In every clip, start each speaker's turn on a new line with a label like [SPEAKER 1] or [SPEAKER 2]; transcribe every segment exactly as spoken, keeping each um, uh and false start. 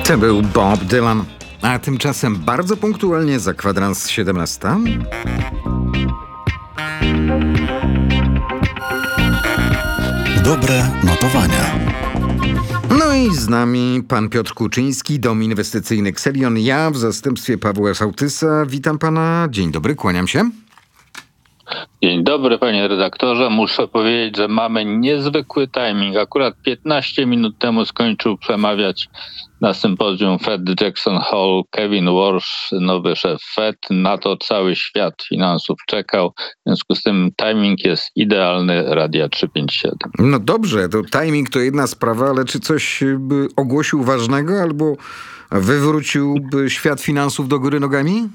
[SPEAKER 1] To był Bob Dylan. A tymczasem bardzo punktualnie za kwadrans siedemnasta.
[SPEAKER 2] Dobre notowania.
[SPEAKER 1] No i z nami pan Piotr Kuczyński, Dom Inwestycyjny Xelion. Ja w zastępstwie Pawła Sołtysa. Witam pana. Dzień dobry, kłaniam się.
[SPEAKER 3] Dzień dobry, panie redaktorze. Muszę powiedzieć, że mamy niezwykły timing. Akurat piętnaście minut temu skończył przemawiać na sympozjum Fed Jackson Hole Kevin Warsh, nowy szef Fed. Na to cały świat finansów czekał. W związku z tym timing jest idealny Radia trzysta pięćdziesiąt siedem.
[SPEAKER 1] No dobrze, to timing to jedna sprawa, ale czy coś by ogłosił ważnego albo wywróciłby świat finansów do góry nogami?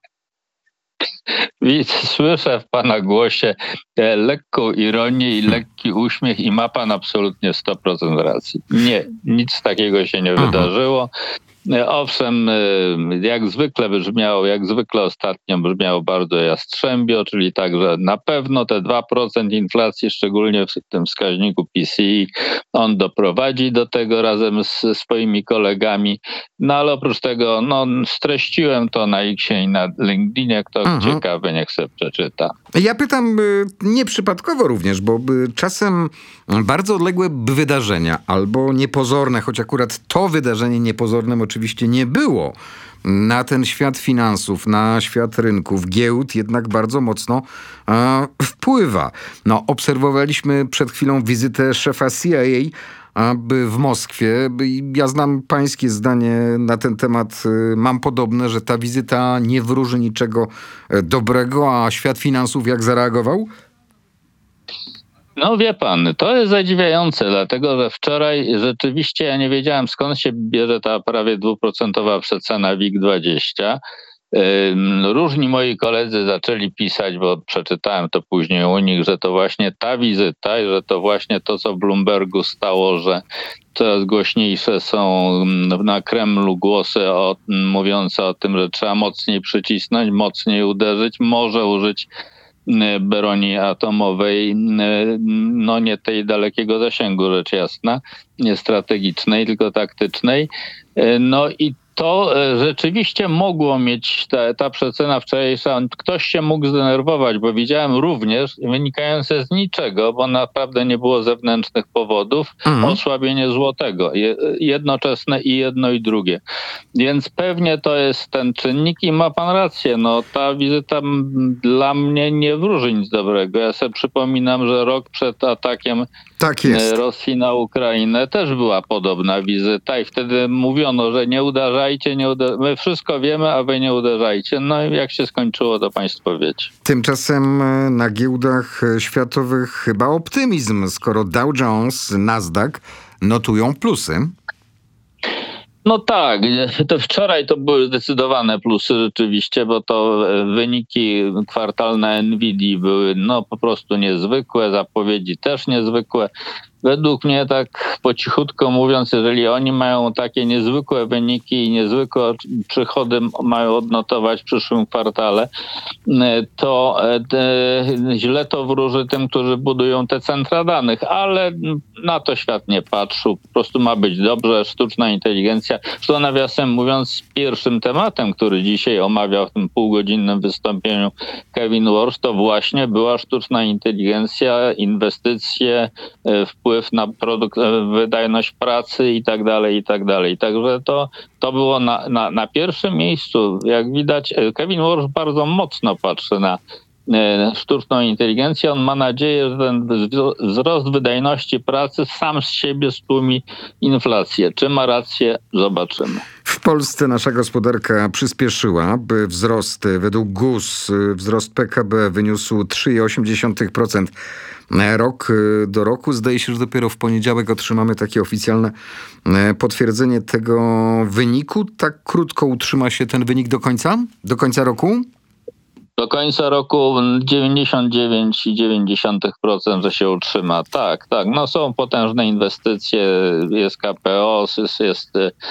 [SPEAKER 3] Widzę, słyszę w pana głosie e, lekką ironię i lekki uśmiech i ma pan absolutnie sto procent racji. Nie, nic takiego się nie Aha. wydarzyło. E, owszem, e, jak zwykle brzmiało, jak zwykle ostatnio brzmiało bardzo jastrzębio, czyli także na pewno te dwa procent inflacji, szczególnie w tym wskaźniku P C E, on doprowadzi do tego razem z swoimi kolegami. No ale oprócz tego, no streściłem to na Xie i na LinkedInie. Kto mhm. ciekawy, niech sobie przeczyta.
[SPEAKER 1] Ja pytam y, nieprzypadkowo również, bo y, czasem bardzo odległe wydarzenia albo niepozorne, choć akurat to wydarzenie niepozornym oczywiście nie było, na ten świat finansów, na świat rynków, giełd jednak bardzo mocno e, wpływa. No, obserwowaliśmy przed chwilą wizytę szefa C I A w Moskwie. Ja znam pańskie zdanie na ten temat. Mam podobne, że ta wizyta nie wróży niczego dobrego, a świat finansów jak zareagował?
[SPEAKER 3] No wie pan, to jest zadziwiające, dlatego że wczoraj rzeczywiście ja nie wiedziałem, skąd się bierze ta prawie dwuprocentowa przecena W I G dwadzieścia. Różni moi koledzy zaczęli pisać, bo przeczytałem to później u nich, że to właśnie ta wizyta i że to właśnie to, co w Bloombergu stało, że coraz głośniejsze są na Kremlu głosy o, mówiące o tym, że trzeba mocniej przycisnąć, mocniej uderzyć, może użyć broni atomowej, no nie tej dalekiego zasięgu, rzecz jasna, nie strategicznej, tylko taktycznej. No i to rzeczywiście mogło mieć ta, ta przecena wczorajsza. Ktoś się mógł zdenerwować, bo widziałem również, wynikające z niczego, bo naprawdę nie było zewnętrznych powodów, mhm. osłabienie złotego. Jednoczesne i jedno i drugie. Więc pewnie to jest ten czynnik i ma pan rację. No, ta wizyta dla mnie nie wróży nic dobrego. Ja sobie przypominam, że rok przed atakiem
[SPEAKER 1] tak jest.
[SPEAKER 3] Rosji na Ukrainę też była podobna wizyta i wtedy mówiono, że nie uderzajcie, nie uder- my wszystko wiemy, a wy nie uderzajcie. No i jak się skończyło, to państwo wiecie.
[SPEAKER 1] Tymczasem na giełdach światowych chyba optymizm, skoro Dow Jones, Nasdaq notują plusy.
[SPEAKER 3] No tak, to wczoraj to były zdecydowane plusy rzeczywiście, bo to wyniki kwartalne Nvidii były no po prostu niezwykłe, zapowiedzi też niezwykłe. Według mnie, tak po cichutko mówiąc, jeżeli oni mają takie niezwykłe wyniki i niezwykłe przychody mają odnotować w przyszłym kwartale, to e, źle to wróży tym, którzy budują te centra danych, ale na to świat nie patrzył. Po prostu ma być dobrze, sztuczna inteligencja. Zresztą nawiasem mówiąc, pierwszym tematem, który dzisiaj omawiał w tym półgodzinnym wystąpieniu Kevin Warsh, to właśnie była sztuczna inteligencja, inwestycje, wpływ na produkt, wydajność pracy i tak dalej, i tak dalej. Także to, to było na, na, na pierwszym miejscu. Jak widać, Kevin Warsh bardzo mocno patrzy na sztuczną inteligencję. On ma nadzieję, że ten wzrost wydajności pracy sam z siebie stłumi inflację. Czy ma rację? Zobaczymy.
[SPEAKER 1] W Polsce nasza gospodarka przyspieszyła. Wzrost według G U S, wzrost P K B wyniósł trzy przecinek osiem procent rok do roku. Zdaje się, że dopiero w poniedziałek otrzymamy takie oficjalne potwierdzenie tego wyniku. Tak krótko utrzyma się ten wynik do końca? Do końca roku?
[SPEAKER 3] Do końca roku dziewięćdziesiąt dziewięć przecinek dziewięć procent, że się utrzyma. Tak, tak. No są potężne inwestycje, jest K P O, jest, jest,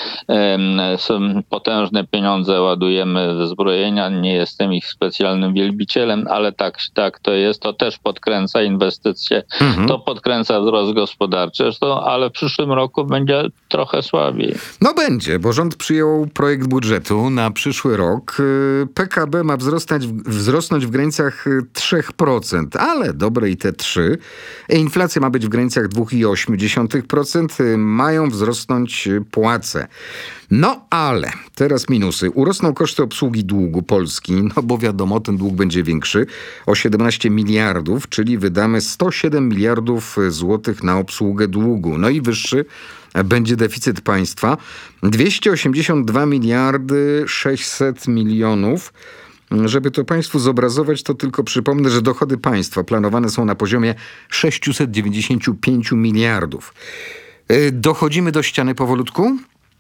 [SPEAKER 3] są potężne pieniądze, ładujemy w zbrojenia. Nie jestem ich specjalnym wielbicielem, ale tak, tak to jest. To też podkręca inwestycje, mhm. to podkręca wzrost gospodarczy, zresztą, ale w przyszłym roku będzie trochę słabiej.
[SPEAKER 1] No będzie, bo rząd przyjął projekt budżetu na przyszły rok. P K B ma wzrastać, wzrosnąć w granicach trzy procent, ale dobre i te trzy. Inflacja ma być w granicach dwa przecinek osiem procent. Mają wzrosnąć płace. No ale teraz minusy. Urosną koszty obsługi długu Polski, no bo wiadomo, ten dług będzie większy o siedemnaście miliardów, czyli wydamy sto siedem miliardów złotych na obsługę długu. No i wyższy będzie deficyt państwa dwieście osiemdziesiąt dwa miliardy sześćset milionów. Żeby to państwu zobrazować, to tylko przypomnę, że dochody państwa planowane są na poziomie sześćset dziewięćdziesiąt pięć miliardów. Dochodzimy do ściany powolutku?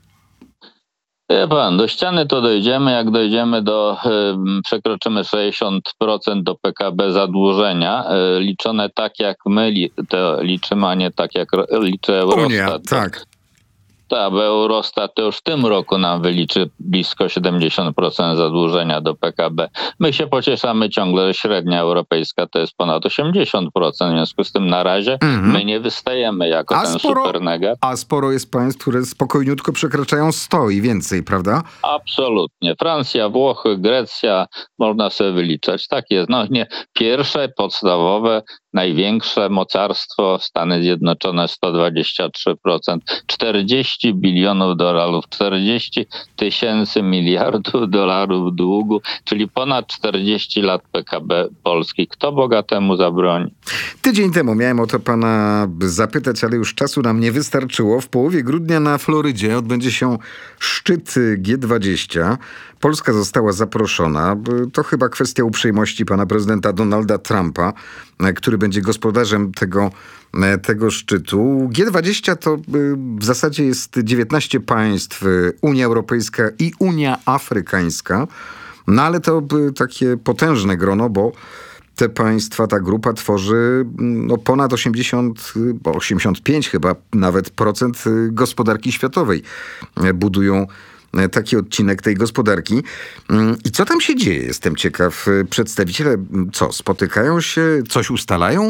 [SPEAKER 3] Wie pan, do ściany to dojdziemy, jak dojdziemy do, y, przekroczymy sześćdziesiąt procent do P K B zadłużenia, y, liczone tak jak my li, to liczymy, a nie tak jak liczy Eurostat.
[SPEAKER 1] Unia, tak.
[SPEAKER 3] Tak, bo Eurostat to już w tym roku nam wyliczy blisko siedemdziesiąt procent zadłużenia do P K B. My się pocieszamy ciągle, że średnia europejska to jest ponad osiemdziesiąt procent, w związku z tym na razie mm-hmm. my nie wystajemy jako
[SPEAKER 1] a
[SPEAKER 3] ten
[SPEAKER 1] sporo,
[SPEAKER 3] super negat.
[SPEAKER 1] A sporo jest państw, które spokojniutko przekraczają sto i więcej, prawda?
[SPEAKER 3] Absolutnie. Francja, Włochy, Grecja, można sobie wyliczać. Tak jest. No nie, pierwsze, podstawowe, największe mocarstwo, Stany Zjednoczone sto dwadzieścia trzy procent, czterdzieści bilionów dolarów, czterdzieści tysięcy miliardów dolarów długu, czyli ponad czterdzieści lat P K B Polski. Kto bogatemu zabroni?
[SPEAKER 1] Tydzień temu miałem o to pana zapytać, ale już czasu nam nie wystarczyło. W połowie grudnia na Florydzie odbędzie się szczyt G dwadzieścia. Polska została zaproszona. To chyba kwestia uprzejmości pana prezydenta Donalda Trumpa, który będzie gospodarzem tego, tego szczytu. G dwadzieścia to w zasadzie jest dziewiętnaście państw, Unia Europejska i Unia Afrykańska. No ale to takie potężne grono, bo te państwa, ta grupa tworzy no, ponad osiemdziesiąt, osiemdziesiąt pięć chyba nawet procent gospodarki światowej. Budują taki odcinek tej gospodarki. I co tam się dzieje? Jestem ciekaw. Przedstawiciele co, spotykają się, coś ustalają?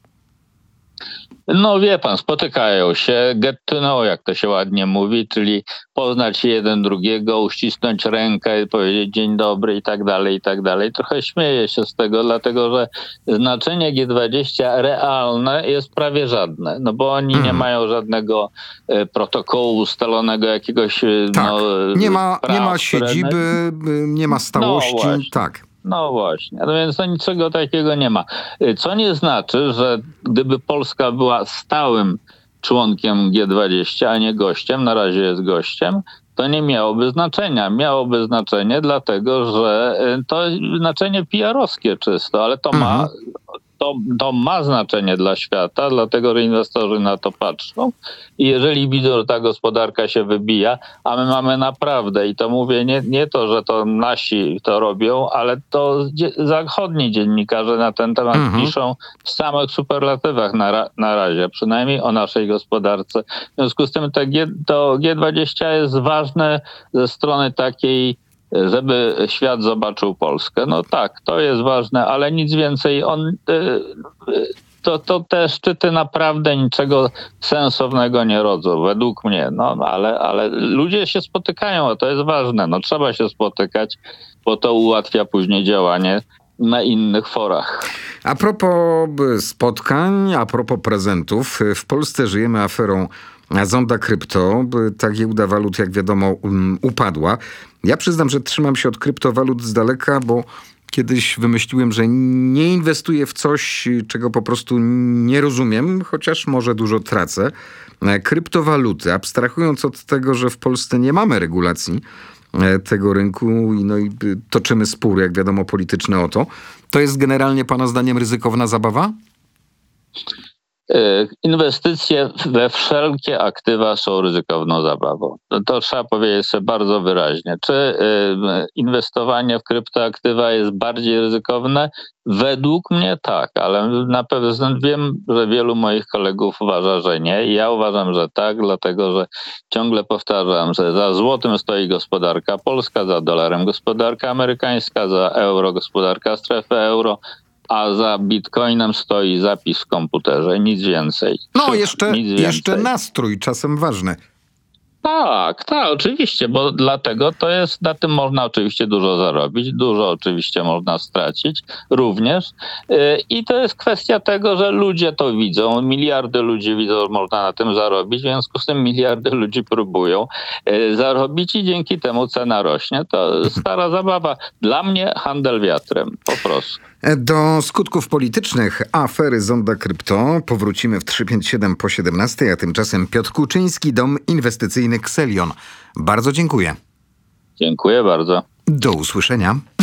[SPEAKER 3] No wie pan, spotykają się, get to know, jak to się ładnie mówi, czyli poznać jeden drugiego, uścisnąć rękę, powiedzieć dzień dobry i tak dalej, i tak dalej. Trochę śmieję się z tego, dlatego że znaczenie G dwadzieścia realne jest prawie żadne, no bo oni mm. nie mają żadnego e, protokołu ustalonego jakiegoś...
[SPEAKER 1] Tak,
[SPEAKER 3] no,
[SPEAKER 1] nie ma,
[SPEAKER 3] praw,
[SPEAKER 1] nie ma siedziby, które... nie ma stałości,
[SPEAKER 3] no
[SPEAKER 1] tak.
[SPEAKER 3] No właśnie, no więc no niczego takiego nie ma. Co nie znaczy, że gdyby Polska była stałym członkiem G dwadzieścia, a nie gościem, na razie jest gościem, to nie miałoby znaczenia. Miałoby znaczenie dlatego, że to znaczenie P R-owskie czysto, ale to ma... Mhm. To, to ma znaczenie dla świata, dlatego że inwestorzy na to patrzą i jeżeli widzą, że ta gospodarka się wybija, a my mamy naprawdę, i to mówię nie, nie to, że to nasi to robią, ale to dzie- zachodni dziennikarze na ten temat mhm. piszą w samych superlatywach na, ra- na razie, przynajmniej o naszej gospodarce. W związku z tym to, G- to G dwadzieścia jest ważne ze strony takiej, żeby świat zobaczył Polskę. No tak, to jest ważne, ale nic więcej. On, to, to te szczyty naprawdę niczego sensownego nie rodzą, według mnie. No, ale, ale ludzie się spotykają, a to jest ważne. No, trzeba się spotykać, bo to ułatwia później działanie na innych forach.
[SPEAKER 1] A propos spotkań, a propos prezentów, w Polsce żyjemy aferą Zonda Krypto. Ta giełda walut, jak wiadomo, upadła. Ja przyznam, że trzymam się od kryptowalut z daleka, bo kiedyś wymyśliłem, że nie inwestuję w coś, czego po prostu nie rozumiem, chociaż może dużo tracę. Kryptowaluty, abstrahując od tego, że w Polsce nie mamy regulacji tego rynku no i toczymy spór, jak wiadomo, polityczne o to, to jest generalnie pana zdaniem ryzykowna zabawa?
[SPEAKER 3] Inwestycje we wszelkie aktywa są ryzykowną zabawą. To trzeba powiedzieć sobie bardzo wyraźnie. Czy inwestowanie w kryptoaktywa jest bardziej ryzykowne? Według mnie tak, ale na pewno wiem, że wielu moich kolegów uważa, że nie. Ja uważam, że tak, dlatego że ciągle powtarzam, że za złotym stoi gospodarka polska, za dolarem gospodarka amerykańska, za euro gospodarka strefy euro, a za bitcoinem stoi zapis w komputerze, nic więcej.
[SPEAKER 1] No, jeszcze,
[SPEAKER 3] nic więcej.
[SPEAKER 1] jeszcze nastrój, czasem ważny.
[SPEAKER 3] Tak, tak, oczywiście, bo dlatego to jest, na tym można oczywiście dużo zarobić, dużo oczywiście można stracić również yy, i to jest kwestia tego, że ludzie to widzą, miliardy ludzi widzą, że można na tym zarobić, w związku z tym miliardy ludzi próbują yy, zarobić i dzięki temu cena rośnie. To stara zabawa. Dla mnie handel wiatrem, po prostu.
[SPEAKER 1] Do skutków politycznych afery Zonda Krypto powrócimy w trzy pięć siedem po siedemnastej, a tymczasem Piotr Kuczyński, Dom Inwestycyjny Xelion. Bardzo dziękuję.
[SPEAKER 3] Dziękuję bardzo.
[SPEAKER 1] Do usłyszenia.